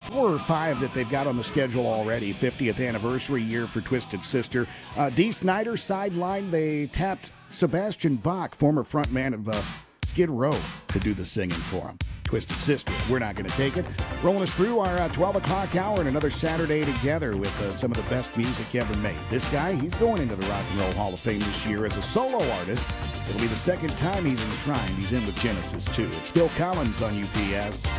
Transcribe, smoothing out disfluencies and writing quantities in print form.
4 or 5 that they've got on the schedule already. 50th anniversary year for Twisted Sister. Dee Snider sidelined. They tapped Sebastian Bach, former frontman of Skid Row, to do the singing for him. Twisted Sister, we're not going to take it. Rolling us through our 12 o'clock hour and another Saturday together with some of the best music ever made. This guy, he's going into the Rock and Roll Hall of Fame this year as a solo artist. It'll be the second time he's enshrined. He's in with Genesis, too. It's Phil Collins on UPS.